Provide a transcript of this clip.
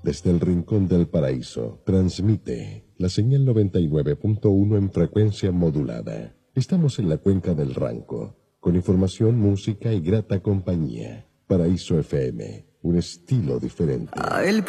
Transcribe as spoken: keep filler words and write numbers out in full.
desde el rincón del paraíso, transmite la señal noventa y nueve punto uno en frecuencia modulada. Estamos en la cuenca del Ranco, con información, música y grata compañía. Paraíso F M, un estilo diferente. Ah, el